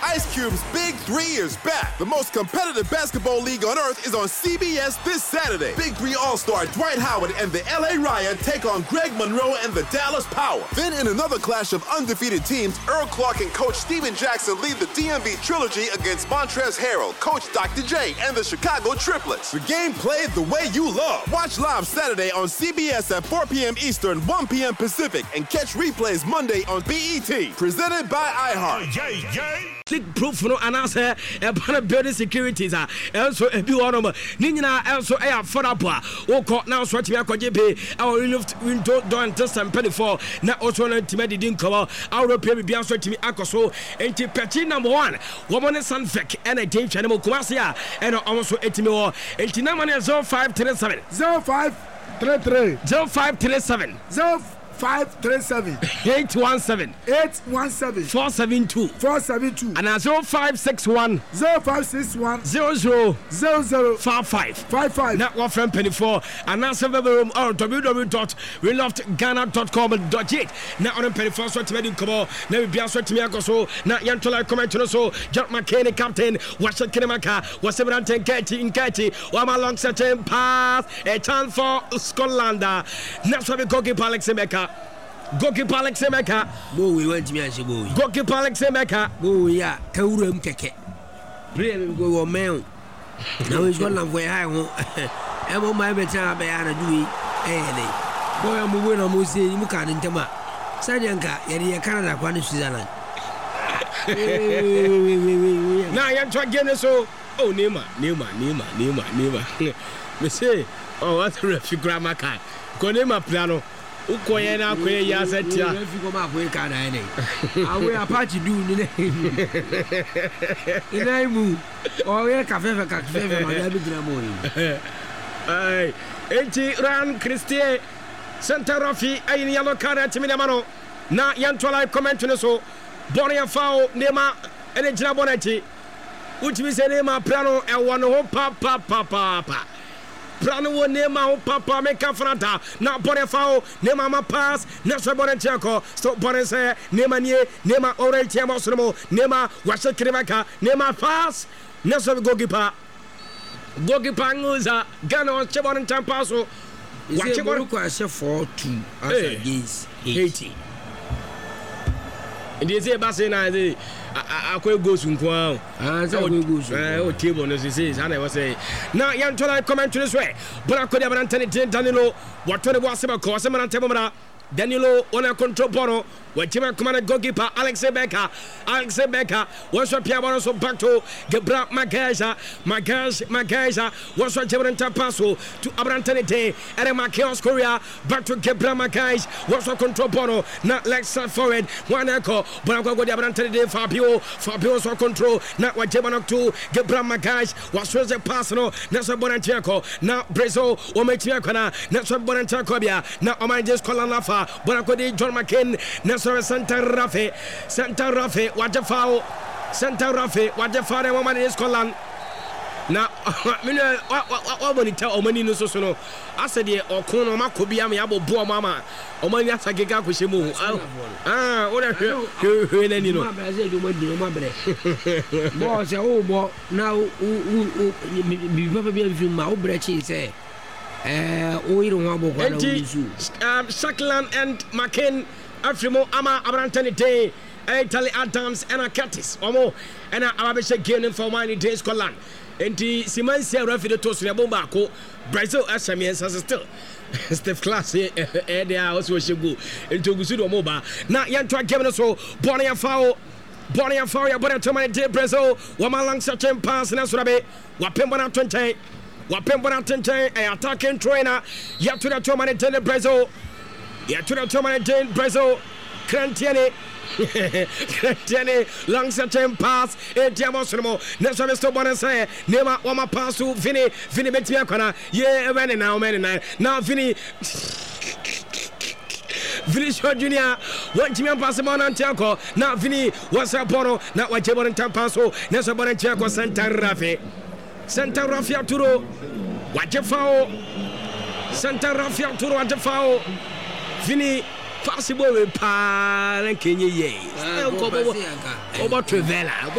Ice Cube's Big 3 is back. The most competitive basketball league on earth is on CBS this Saturday. Big 3 All-Star Dwight Howard and the LA Riot take on Greg Monroe and the Dallas Power. Then in another clash of undefeated teams, Earl Clark and Coach Steven Jackson lead the DMV Trilogy against Montrezl Harrell, Coach Dr. J, and the Chicago Triplets. The game played the way you love. Watch live Saturday on CBS at 4 p.m. Eastern, 1 p.m. Pacific, and catch replays Monday on BET. Presented by iHeart. Click proof no anasa e building securities also e bi wono ni nyina also e affordable wo ko now so timi akoje be our lift window don test and penny for na also na timi didin cover our pay bi so timi akoso enti pechi number 1 woman Sunfek and a team channel kumase and also etimi wo enti na man 0537 0533 0537 817 472 and 0561 0055 now one from penny for and now seven room on www.reloftghana.com.gt now on penny for so to me come on now be so to me so now yantola comment so John McKinney captain was Kinemaka was 710 in Kati one along certain pass a chance for Scotland now so we goalkeeper Alex Emeka goalkeeper Alex Emeka bo we want me and boy goalkeeper Alex Emeka bo ya kawuram keke play go wo men now is one of where I want am my better be ana do boy am we na mo say mu kan ntama sadianka yare Canada kwa ni Switzerland na yan twa gene so oh Neymar me say oh what refi grammar card ko Neymar piano ukoye na akoye ya setia refi ko ma ko ka na ene awe apache du ni ina imu o ye cafe ma da bi dina mo yi ai enti ran Christie Center Rafi ayin yalo kara timina mano na yantola comment ne so Bonia Fao Neymar ene jira bonati utimi se Neymar piano e wono ho pa Prano wo Neymar ho papa me ka franta na bone fao Neymar ma pass na so bone tiako so bone se Neymar ore tiamo so mo Neymar washe kiremaka Neymar pass na so goalkeeper nguza Ghana on chebon tampaso wache bone ko ase 4-2 as against Haiti ndi se base na ze akwe goals nko o table no say na we say na yantola comment this way but akodi abrantani Danilo watone bo aseba ko asema na tebomra Danilo on control ball wachima command goalkeeper Alex Emeka was up here so back to Gebra Magaja was what Jebran Tapaso to Abrantani Day and Makios Korea back to Gebra Magaj was what control ball not like forward one echo but I go the Abrantani Day Fabio so control not what Jebran to Gebra Magaj was a personal Nasa Bonantiaco now Brazil or Metiakana Nasa Bonantiacobia now Omar just call Lafa but I could John McKin Santa Rafe what the foul the woman is Scotland now what when tell omani no so no I said the okono makobi am yabo bo mama omani asagega kweshemu what the you know bo say oh bo now me papa be film ma obrechi say Shackland and McKin Afrimo Ama Abrantani Day Italy Adams and Curtis Omo and Ababesha Gaining for Money Day Scotland and the Simansia Rafi to Swabomba Brazil SMS as still Steph Class there also Shibu into Gusudo Moba now Yantua Gavin so Bonia Fao Bonia Day Brazil Wamalang Sachem Pass and Surabe Wapembana 20 Wapembana 20 attacking trainer yet to the 2 minute in Brazil. Yeah, to the 2 minute in Brazil. Crantiani, long certain pass. Diamosimo. Next one is to Bonasa. Neymar, Wama pass to Vinny Metiakana. Yeah, man, now Vinny Junior. One Jimmy Passamon and Tiaco. Now Vinny was a Bono. Now what Jabon and Tampaso. Next one and Tiaco Santa Rafi Arturo. What you foul? Santa Rafi Arturo at the foul. Vinny possible with Pan and Kenya. Over Trevella.